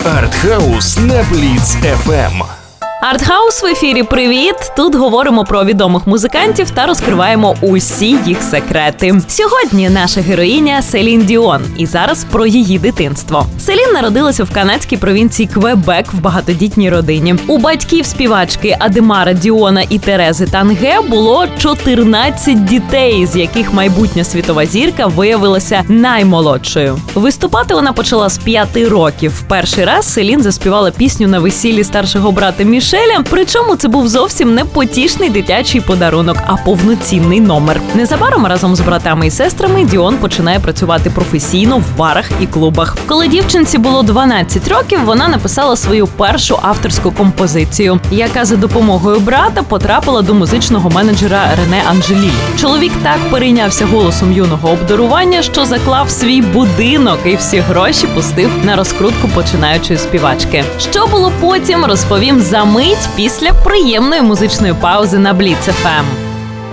Артхаус на Бліц FM. Артхаус в ефірі. Привіт! Тут говоримо про відомих музикантів та розкриваємо усі їх секрети. Сьогодні наша героїня Селін Діон. І зараз про її дитинство. Селін народилася в канадській провінції Квебек в багатодітній родині. У батьків співачки Адемара Діона і Терези Танге було 14 дітей, з яких майбутня світова зірка виявилася наймолодшою. Виступати вона почала з 5 років. Перший раз Селін заспівала пісню на весіллі старшого брата Мішеля, причому це був зовсім не потішний дитячий подарунок, а повноцінний номер. Незабаром разом з братами і сестрами Діон починає працювати професійно в барах і клубах. Коли дівчинці було 12 років, вона написала свою першу авторську композицію, яка за допомогою брата потрапила до музичного менеджера Рене Анжелі. Чоловік так перейнявся голосом юного обдарування, що заклав свій будинок і всі гроші пустив на розкрутку починаючої співачки. Що було потім, розповім за мить після приємної музичної паузи на Бліц FM.